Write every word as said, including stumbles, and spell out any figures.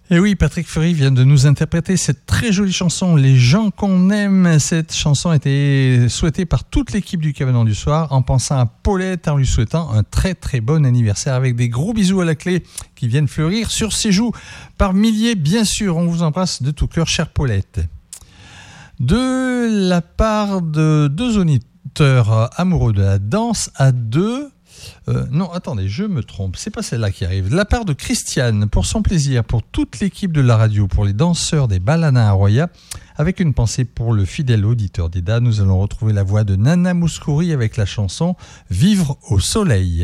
Et oui, Patrick Fiori vient de nous interpréter cette très jolie chanson, Les gens qu'on aime. Cette chanson a été souhaitée par toute l'équipe du Cabanon du Soir en pensant à Paulette, en lui souhaitant un très très bon anniversaire avec des gros bisous à la clé qui viennent fleurir sur ses joues par milliers, bien sûr. On vous embrasse de tout cœur, chère Paulette. De la part de deux auditeurs amoureux de la danse à deux... Euh, non, attendez, je me trompe. C'est pas celle-là qui arrive. De la part de Christiane, pour son plaisir, pour toute l'équipe de la radio, pour les danseurs des Baladins à Roya, avec une pensée pour le fidèle auditeur d'Eda, nous allons retrouver la voix de Nana Mouskouri avec la chanson « Vivre au soleil ».